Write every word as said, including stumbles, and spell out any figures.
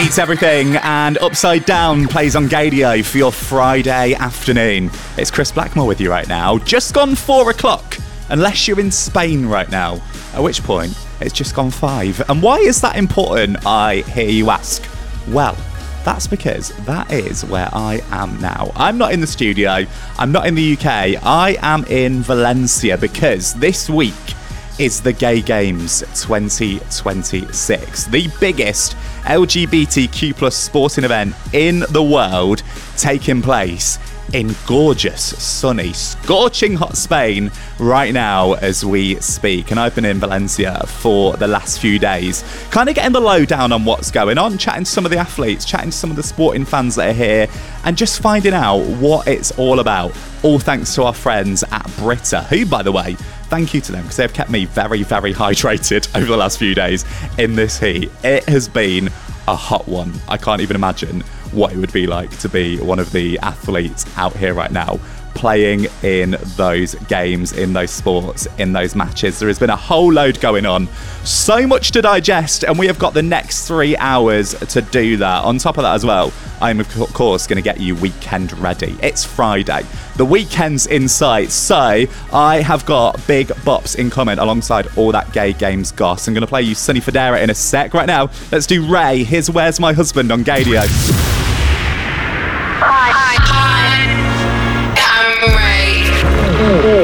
Eats Everything and Upside Down plays on Gadio for your Friday afternoon. It's Chris Blackmore with you right now. Just gone four o'clock, unless you're in Spain right now, at which point it's just gone five. And why is that important, I hear you ask? Well, that's because that is where I am now. I'm not in the studio. I'm not in the U K. I am in Valencia because this week is the Gay Games twenty twenty-six, the biggest L G B T Q plus sporting event in the world, taking place in gorgeous, sunny, scorching hot Spain right now as we speak. And I've been in Valencia for the last few days, kind of getting the lowdown on what's going on, chatting to some of the athletes, chatting to some of the sporting fans that are here, and just finding out what it's all about. All thanks to our friends at Brita, who, by the way, thank you to them because they've kept me very, very hydrated over the last few days in this heat. It has been a hot one. I can't even imagine what it would be like to be one of the athletes out here right now playing in those games, in those sports, in those matches. There has been a whole load going on. So much to digest, and we have got the next three hours to do that. On top of that as well, I'm of course going to get you weekend ready. It's Friday. The weekend's in sight, so I have got big bops in comment alongside all that Gay Games goss. I'm going to play you Sonny Fodera in a sec. Right now, let's do Ray. Here's Where's My Husband on Gadio. Hi, hi, hi. I'm Ray.